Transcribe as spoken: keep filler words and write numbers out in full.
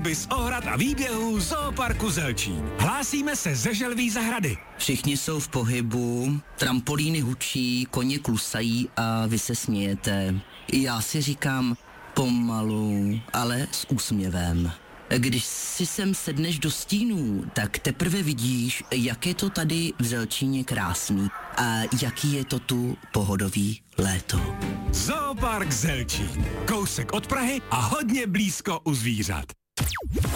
hudby z ohrad a výběhů Zooparku Zelčín. Hlásíme se ze Želví zahrady. Všichni jsou v pohybu, trampolíny hučí, koně klusají a vy se smějete. Já si říkám pomalu, ale s úsměvem. Když si sem sedneš do stínů, tak teprve vidíš, jak je to tady v Zelčíně krásný a jaký je to tu pohodový léto. Zoopark Zelčín. Kousek od Prahy a hodně blízko u zvířat.